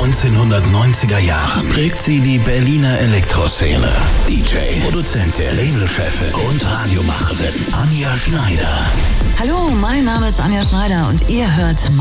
1990er Jahren prägt sie die Berliner Elektroszene. DJ, Produzentin, Labelchefin und Radiomacherin Anja Schneider. Hallo, mein Name ist Anja Schneider und ihr hört